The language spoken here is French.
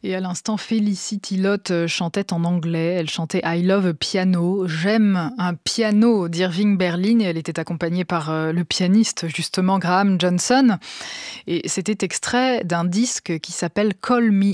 Et à l'instant, Felicity Lott chantait en anglais. Elle chantait I Love a Piano. J'aime un piano d'Irving Berlin. Et elle était accompagnée par le pianiste, justement, Graham Johnson. Et c'était extrait d'un disque qui s'appelle Call Me